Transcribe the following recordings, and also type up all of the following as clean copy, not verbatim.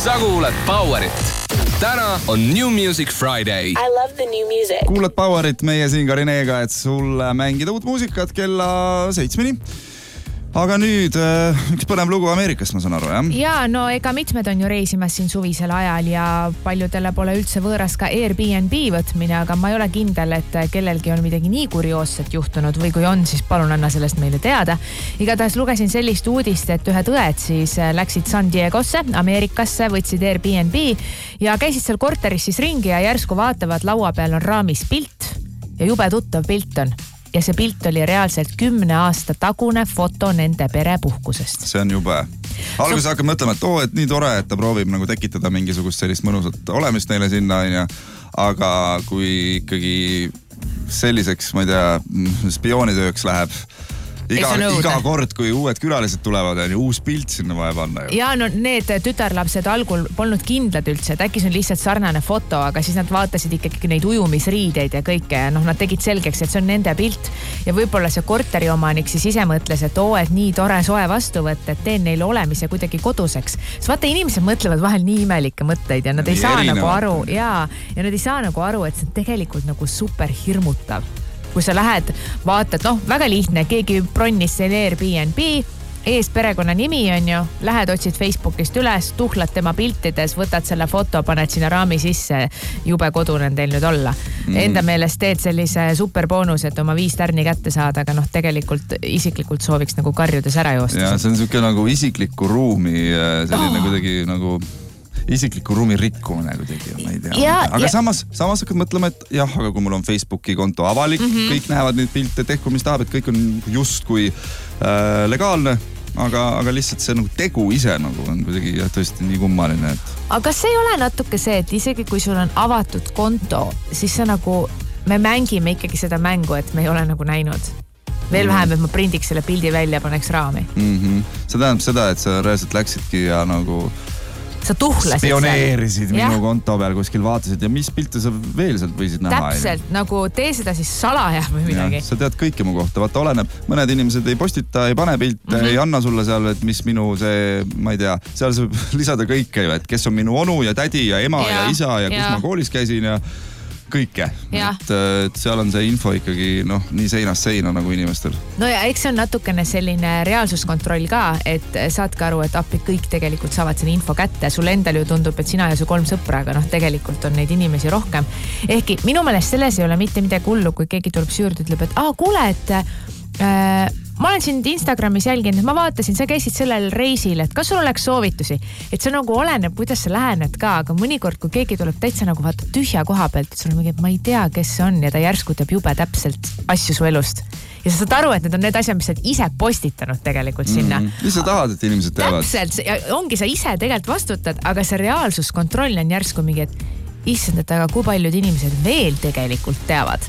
sa kuulad Powerit. Täna on New Music Friday. I love the new music. Kuulad Powerit meie siin ka Renega, et sulle mängida uut muusikat kella 7-ni. Aga nüüd üks põnev lugu Ameerikast, ma saan aru, jah? Jaa, no ega mitmed on ju reisimas siin suvisel ajal ja paljudele pole üldse võõras ka Airbnb võtmine, aga ma ei ole kindel, et kellelgi on midagi nii kurioosset juhtunud või kui on, siis palun anna sellest meile teada. Igatahes lugesin sellist uudist, et ühed õed siis läksid San Diegosse, Ameerikasse, võtsid Airbnb ja käisid seal korteris siis ringi ja järsku vaatavad, laua peal on raamis pilt ja jube tuttav pilt on. Ja see pilt oli reaalselt 10 aasta tagune foto nende perepuhkusest. See on jube. Alguses hakkab mõtlema, et nii tore, et ta proovib nagu tekitada mingisugust sellist mõnusat olemist neile sinna, aga kui ikkagi selliseks, ma ei tea, spioonitööks läheb, iga kord, kui uued külalised tulevad, on ju uus pilt sinna vaja panna. Ja no need tütarlapsed algul polnud kindlad üldse, et äkki see on lihtsalt sarnane foto, aga siis nad vaatasid ikkagi neid ujumisriideid ja kõike. Nad tegid selgeks, et see on nende pilt ja võib-olla see korteriomanik siis ise mõtles, et et nii tore soe vastu võtta, et teen neile olemise kuidagi koduseks. Sest vaata, inimesed mõtlevad vahel nii imelikke mõtteid ja nad ei saa nagu aru ja nad ei saa nagu aru, et see on tegelikult nagu super hirmutav. Kui sa lähed, vaatad, väga lihtne, keegi bronnis selle Airbnb, ees perekonna nimi on ju, lähed otsid Facebookist üles, tuhlad tema piltides, võtad selle foto, paned sinna raami sisse, jube kodune on teil nüüd olla. Enda meelest teed sellise superboonus, et oma 5 tärni kätte saada, aga tegelikult isiklikult sooviks nagu karjudes ära joosta. Ja see on selline nagu isikliku ruumi, selline kuidagi nagu isikliku ruumi rikkumine kuidagi, ma ei tea. Aga samas hakkad mõtlema, et jah, aga kui mul on Facebooki konto avalik, kõik näevad neid pilte, tehku mis tahab, et kõik on justkui legaalne, aga lihtsalt see nagu tegu ise nagu on kuidagi tõesti nii kummaline. Aga kas ei ole natuke see, et isegi kui sul on avatud konto, siis see nagu, me mängime ikkagi seda mängu, et me ei ole nagu näinud. Veel vähem, et ma prindiks selle pildi välja ja paneks raami. See tähendab seda, et sa reaalselt läksidki ja nagu sa tuhlasid spioneerisid minu konto peal kuskil, vaatasid ja mis pilte sa veel sealt võisid näha. Täpselt, nagu tee seda siis salaja või midagi. Sa tead kõike mu kohta, vaata oleneb, mõned inimesed ei postita, ei pane pilte, ei anna sulle seal, et mis minu see, ma ei tea, seal saab lisada kõike ju, et kes on minu onu ja tädi ja ema ja isa ja kus ma koolis käisin ja kõike. Et seal on see info ikkagi nii seinast seina nagu inimestel. No ja eks see on natukene selline reaalsuskontroll ka, et saadki aru, et appi kõik tegelikult saavad selle info kätte. Sul endal ju tundub, et sina ja su 3 sõpra, aga tegelikult on neid inimesi rohkem. Ehkki minu meelest selles ei ole mitte midagi hullu, kui keegi tuleb süürd, ütleb, et kuule, et ma olen sind Instagramis jälginud, ma vaatasin, sa käisid sellel reisil, et kas sul oleks soovitusi? Et see nagu oleneb, kuidas sa lähened ka, aga mõnikord, kui keegi tuleb täitsa nagu vaata tühja koha pealt, et sul on mingi, et ma ei tea, kes see on ja ta järsku teeb jube täpselt asju su elust. Ja sa saad aru, et need on need asjad, mis sa ise postitanud tegelikult sinna. Mis sa tahad, et inimesed teavad? Täpselt, ongi sa ise tegelikult vastutad, aga see reaalsuskontroll on järsku mingi, et issand, et aga kui paljud inimesed veel tegelikult teavad.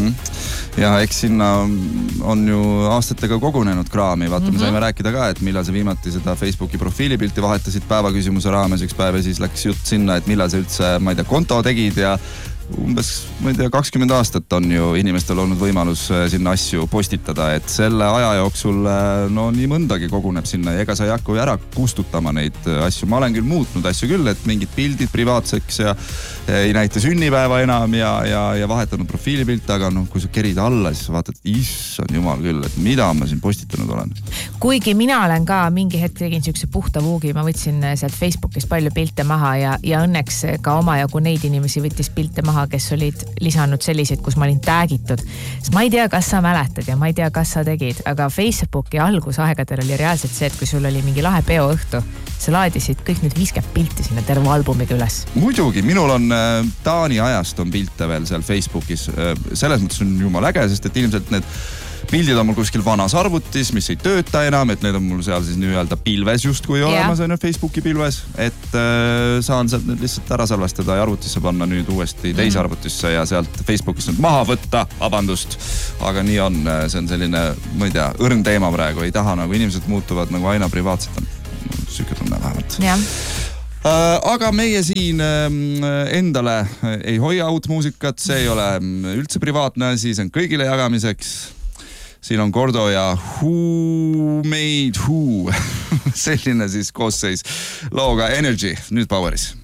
Ja eks sinna on ju aastatega kogunenud kraami. Vaata, me saime rääkida ka, et millal sa viimati seda Facebooki profiilipilti vahetasid päevaküsimuse raames üks päev ja siis läks jutt sinna, et millal sa üldse, ma ei tea, konto tegid ja umbes, ma ei tea, 20 aastat on ju inimestel olnud võimalus sinna asju postitada, et selle aja jooksul nii mõndagi koguneb sinna ja ega sa ei hakka ära kustutama neid asju. Ma olen küll muutnud asju küll, et mingid pildid privaatseks ja ei näita sünnipäeva enam ja vahetanud profiilipilte, aga kui sa kerid alla, siis vaatad, issand jumal küll, et mida ma siin postitanud olen. Kuigi mina olen ka mingi hetk tegin siukse puhta vuugi, ma võtsin sealt Facebookist palju pilte maha ja õnneks ka omajagu neid inimesi võttis pilte maha, kes olid lisanud selliseid, kus ma olin täägitud. Sest ma ei tea, kas sa mäletad ja ma ei tea, kas sa tegid, aga Facebooki algusaegadel oli reaalselt see, et kui sul oli mingi lahe peoõhtu, sa laadisid kõik nüüd 50 pilti sinna terve albumiga üles. Muidugi, minul on Taani ajast on pilte veel seal Facebookis. Selles mõttes on jumala äge, sest et ilmselt need pildid on mul kuskil vanas arvutis, mis ei tööta enam, et need on mul seal siis nii-öelda pilves justkui olemas on Facebooki pilves, et saan sealt nüüd lihtsalt ära salvestada ja arvutisse panna nüüd uuesti teise arvutisse ja sealt Facebookist nüüd maha võtta, vabandust, aga nii on, see on selline, ma ei tea, õrn teema praegu, ei taha nagu inimesed muutuvad nagu aina privaatselt, süüke tunne vähemalt. Aga meie siin endale ei hoia uut muusikat, see ei ole üldse privaatne asi, see on kõigile jagamiseks. siin on Gordo ja Who Made Who selline siis koosseis looga Energy, nüüd Poweris.